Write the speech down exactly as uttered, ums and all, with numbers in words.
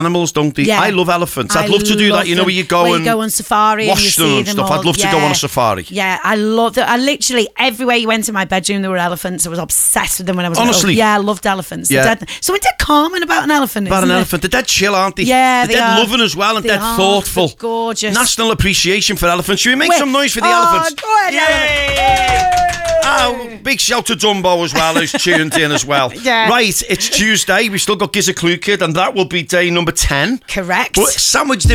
animals, don't they? Yeah. I love elephants. I'd I love to do that. You know, them. where you go where and you go on safari and you wash them see and them stuff. all. I'd love to yeah. go on a safari. Yeah, I love that. I literally, everywhere you went in my bedroom, there were elephants. I was obsessed with them when I was Honestly? little. Yeah, I loved elephants. Yeah. They're dead. Something dead calming about an elephant, About isn't an it? elephant. They're dead chill, aren't they? Yeah, They're they dead are. loving as well and They dead are. thoughtful. They're gorgeous. National appreciation for elephants. Should we make Wait. some noise for the Oh, elephants? go ahead, Yay! Oh, big shout to Dumbo as well, who's tuned in as well. Yeah. Right, it's Tuesday. We've still got Gizzard Clue Kid, and that will be day number ten. Correct. But sandwiched